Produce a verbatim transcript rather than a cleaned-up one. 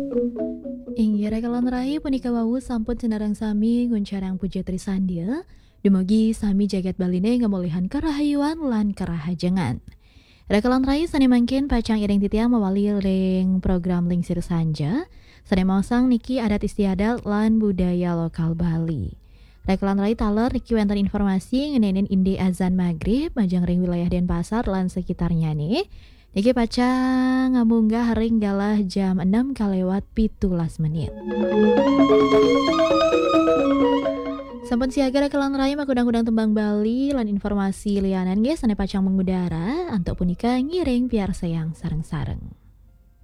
Inggih rekalan rai punika wau sampun cenarang sami nguncarang puja Trisandya, dumugi sami jagat baline ngamulihan karahayuan lan karahajengan. Rekalan rai sane mangkin pacang iring titiang mawali ring program Lingsir Sanja, sane maosang niki adat istiadat lan budaya lokal Bali. Rekalan rai taler niki wonten informasi ngenenen inde azan maghrib majang ring wilayah Denpasar lan sekitarnya nih. Niki pacang ngamunggah ring dalah jam enam kalewat pitulas menit. Sampun siaga rekalan raya makudang-kudang tembang Bali lan informasi lianan ge sane pacang mengudara antuk punika ngiring piar sayang sareng-sareng.